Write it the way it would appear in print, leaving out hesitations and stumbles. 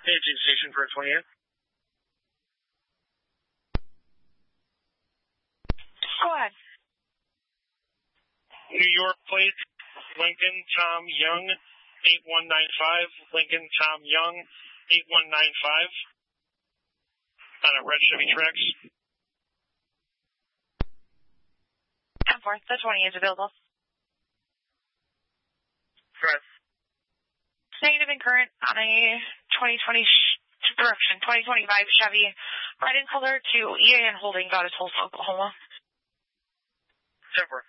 Aging station for 28. Go ahead. New York plate, Lincoln Tom Young, 8195. Lincoln Tom Young, 8195. On a red Chevy Trax. 10-4, the 20 is available. Press. Negative and current on a 2025 Chevy, red in color to EAN Holding, Goddess Holes, Oklahoma. 10-4.